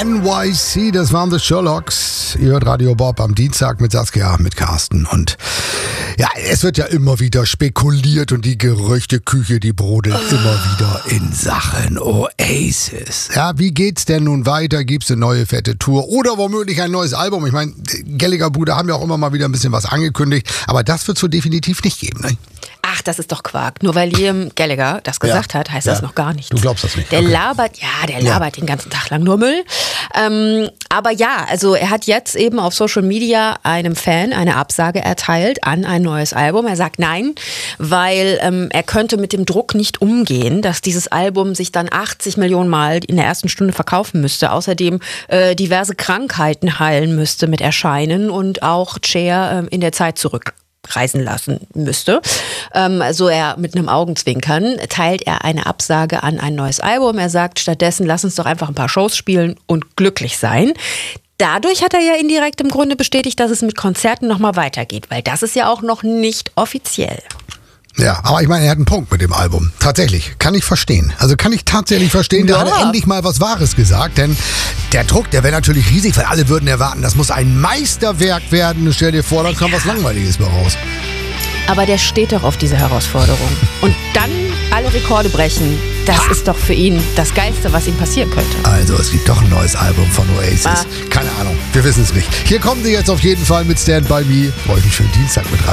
NYC, das waren The Sherlocks. Ihr hört Radio Bob am Dienstag mit Saskia, mit Carsten. Und ja, es wird ja immer wieder spekuliert und die Gerüchteküche, die brodelt immer wieder in Sachen Oasis. Ja, wie geht's denn nun weiter? Gibt's eine neue fette Tour oder womöglich ein neues Album? Ich meine, Gallagher-Brüder haben ja auch immer mal wieder ein bisschen was angekündigt, aber das wird es so definitiv nicht geben, ne? Ach, das ist doch Quark. Nur weil Liam Gallagher das gesagt hat, heißt das noch gar nichts. Du glaubst das nicht? Der labert den ganzen Tag lang nur Müll. Aber ja, also er hat jetzt eben auf Social Media einem Fan eine Absage erteilt an ein neues Album. Er sagt nein, weil er könnte mit dem Druck nicht umgehen, dass dieses Album sich dann 80 Millionen Mal in der ersten Stunde verkaufen müsste. Außerdem diverse Krankheiten heilen müsste mit Erscheinen und auch Cher in der Zeit zurückreisen lassen müsste. Also er mit einem Augenzwinkern teilt er eine Absage an ein neues Album. Er sagt stattdessen, lass uns doch einfach ein paar Shows spielen und glücklich sein. Dadurch hat er ja indirekt im Grunde bestätigt, dass es mit Konzerten nochmal weitergeht, weil das ist ja auch noch nicht offiziell. Ja, aber ich meine, er hat einen Punkt mit dem Album. Tatsächlich, kann ich verstehen. Also kann ich tatsächlich verstehen, da hat er endlich mal was Wahres gesagt. Denn der Druck, der wäre natürlich riesig, weil alle würden erwarten, das muss ein Meisterwerk werden. Stell dir vor, dann kommt was Langweiliges bei raus. Aber der steht doch auf diese Herausforderung. Und dann alle Rekorde brechen, das ist doch für ihn das Geilste, was ihm passieren könnte. Also, es gibt doch ein neues Album von Oasis. Keine Ahnung, wir wissen es nicht. Hier kommen sie jetzt auf jeden Fall mit Stand By Me. Wollte einen schönen Dienstag mit rein.